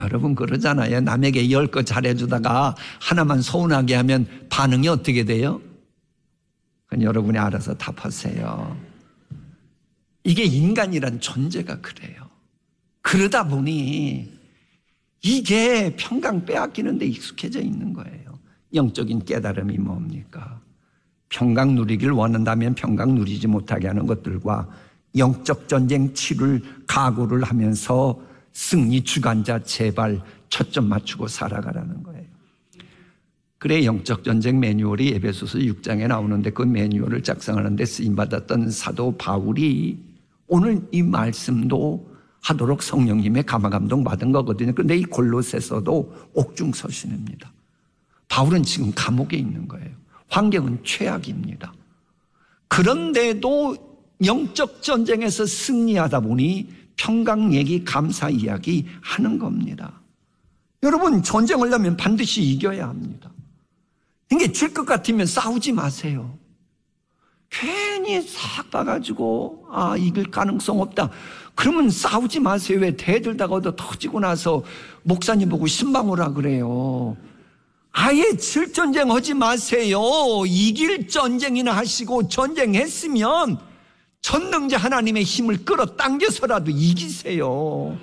여러분 그러잖아요. 남에게 10거 잘해주다가 하나만 서운하게 하면 반응이 어떻게 돼요? 그건 여러분이 알아서 답하세요. 이게 인간이란 존재가 그래요. 그러다 보니 이게 평강 빼앗기는 데 익숙해져 있는 거예요. 영적인 깨달음이 뭡니까? 평강 누리길 원한다면 평강 누리지 못하게 하는 것들과 영적 전쟁 치를 각오를 하면서 승리 주관자 제발 초점 맞추고 살아가라는 거예요. 그래 영적 전쟁 매뉴얼이 에베소서 6장에 나오는데 그 매뉴얼을 작성하는 데 쓰임받았던 사도 바울이 오늘 이 말씀도 하도록 성령님의 감화감동 받은 거거든요. 그런데 이 골로새서도 옥중서신입니다. 바울은 지금 감옥에 있는 거예요. 환경은 최악입니다. 그런데도 영적 전쟁에서 승리하다 보니 평강 얘기, 감사 이야기 하는 겁니다. 여러분 전쟁을 하면 반드시 이겨야 합니다. 이게 질 것 같으면 싸우지 마세요. 괜히 싹 봐가지고 이길 가능성 없다. 그러면 싸우지 마세요. 왜 대들다가 얻어 터지고 나서 목사님 보고 신방오라 그래요. 아예 질 전쟁 하지 마세요. 이길 전쟁이나 하시고 전쟁했으면 전능자 하나님의 힘을 끌어당겨서라도 이기세요.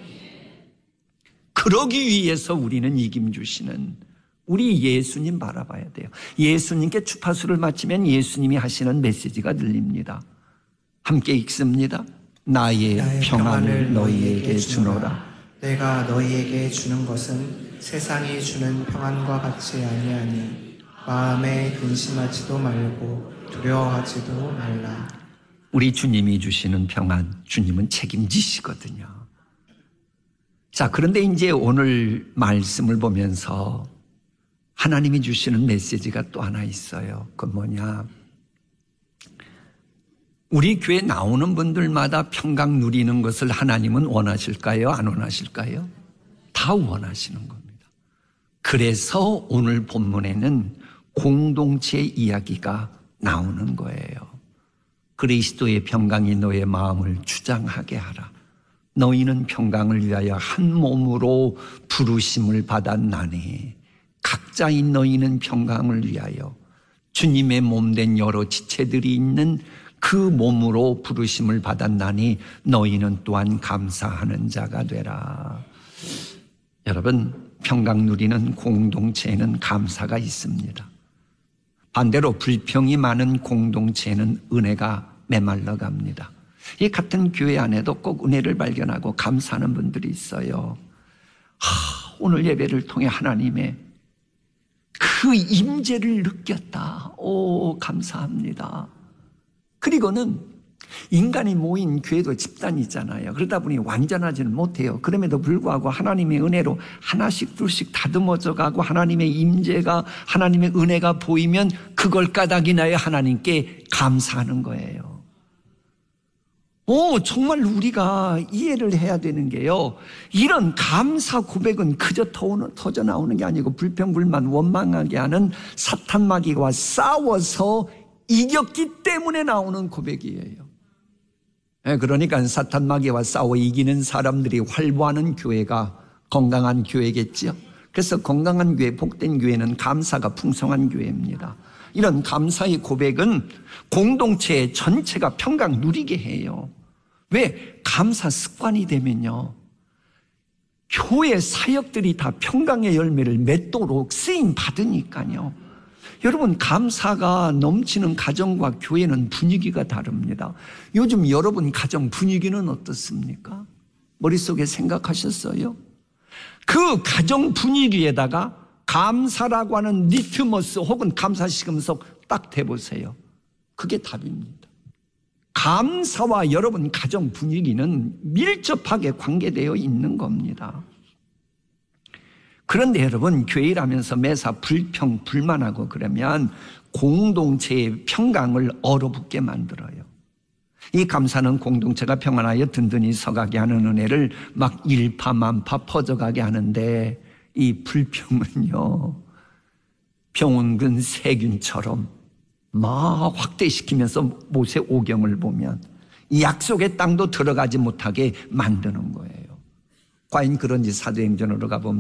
그러기 위해서 우리는 이김 주시는 우리 예수님 바라봐야 돼요. 예수님께 주파수를 맞추면 예수님이 하시는 메시지가 들립니다. 함께 읽습니다. 나의 평안을 너희에게 주노라. 내가 너희에게 주는 것은 세상이 주는 평안과 같이 아니하니 마음에 근심하지도 말고 두려워하지도 말라. 우리 주님이 주시는 평안, 주님은 책임지시거든요. 자, 그런데 이제 오늘 말씀을 보면서 하나님이 주시는 메시지가 또 하나 있어요. 그건 뭐냐? 우리 교회 나오는 분들마다 평강 누리는 것을 하나님은 원하실까요? 안 원하실까요? 다 원하시는 겁니다. 그래서 오늘 본문에는 공동체 이야기가 나오는 거예요. 그리스도의 평강이 너의 마음을 주장하게 하라. 너희는 평강을 위하여 한 몸으로 부르심을 받았나니 각자인 너희는 평강을 위하여 주님의 몸된 여러 지체들이 있는 그 몸으로 부르심을 받았나니 너희는 또한 감사하는 자가 되라. 여러분, 평강 누리는 공동체에는 감사가 있습니다. 반대로 불평이 많은 공동체에는 은혜가 메말라 갑니다. 이 같은 교회 안에도 꼭 은혜를 발견하고 감사하는 분들이 있어요. 오늘 예배를 통해 하나님의 그 임재를 느꼈다. 감사합니다. 그리고는 인간이 모인 교회도 집단이잖아요. 그러다 보니 완전하지는 못해요. 그럼에도 불구하고 하나님의 은혜로 하나씩 둘씩 다듬어져 가고 하나님의 임재가, 하나님의 은혜가 보이면 그걸 까닭이나요 하나님께 감사하는 거예요. 정말 우리가 이해를 해야 되는 게요, 이런 감사 고백은 그저 터져 나오는 게 아니고 불평불만 원망하게 하는 사탄 마귀와 싸워서 이겼기 때문에 나오는 고백이에요. 그러니까 사탄 마귀와 싸워 이기는 사람들이 활보하는 교회가 건강한 교회겠죠. 그래서 건강한 교회, 복된 교회는 감사가 풍성한 교회입니다. 이런 감사의 고백은 공동체 전체가 평강 누리게 해요. 왜? 감사 습관이 되면요, 교회 사역들이 다 평강의 열매를 맺도록 쓰임 받으니까요. 여러분, 감사가 넘치는 가정과 교회는 분위기가 다릅니다. 요즘 여러분 가정 분위기는 어떻습니까? 머릿속에 생각하셨어요? 그 가정 분위기에다가 감사라고 하는 리트머스 혹은 감사시금석 딱 대보세요. 그게 답입니다. 감사와 여러분 가정 분위기는 밀접하게 관계되어 있는 겁니다. 그런데 여러분, 교회라면서 매사 불평, 불만하고 그러면 공동체의 평강을 얼어붙게 만들어요. 이 감사는 공동체가 평안하여 든든히 서가게 하는 은혜를 막 일파만파 퍼져가게 하는데, 이 불평은요, 병원근 세균처럼 막 확대시키면서 모세 오경을 보면 약속의 땅도 들어가지 못하게 만드는 거예요. 과연 그런지 사도행전으로 가보면